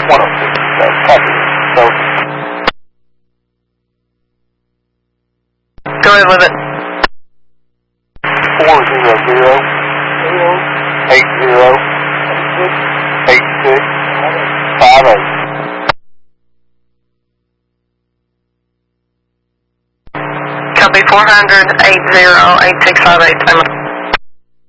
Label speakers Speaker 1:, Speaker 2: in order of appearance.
Speaker 1: Copy. So.
Speaker 2: Go ahead with it.
Speaker 1: 400-80-8658.
Speaker 2: Copy 400-80-8658.